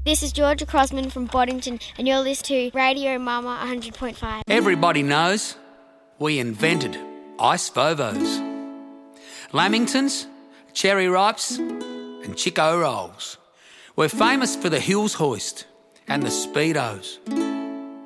This is Georgia Crosman from Boddington, and you're listening to Radio Mama 100.5. Everybody knows we invented Ice Vovos. Lamingtons, Cherry Ripes and Chico Rolls. We're famous for the Hills Hoist and the Speedos.